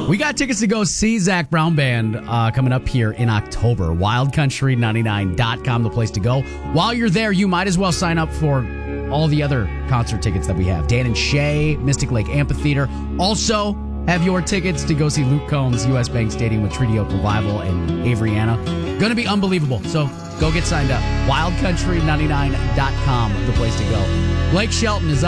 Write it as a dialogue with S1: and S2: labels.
S1: We got tickets to go see Zach Brown Band coming up here in October. WildCountry99.com, the place to go. While you're there, you might as well sign up for all the other concert tickets that we have. Dan and Shay, Mystic Lake Amphitheater. Also, have your tickets to go see Luke Combs, U.S. Bank Stadium with Treaty Oak Revival and Avery Anna. Going to be unbelievable. So go get signed up. WildCountry99.com, the place to go. Blake Shelton is up.